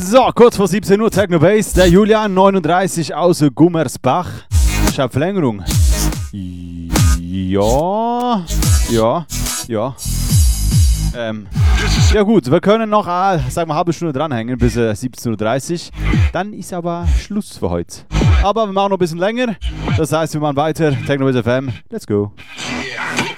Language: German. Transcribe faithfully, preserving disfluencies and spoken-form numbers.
So, kurz vor siebzehn Uhr Techno Bass, der Julian neununddreißig aus Gummersbach. Ich habe Verlängerung. Ja, ja, ja. Ähm, ja gut, wir können noch, ah, sagen wir, eine halbe Stunde dranhängen bis äh, siebzehn Uhr dreißig. Dann ist aber Schluss für heute. Aber wir machen noch ein bisschen länger. Das heißt, wir machen weiter. Techno Bass F M. Let's go.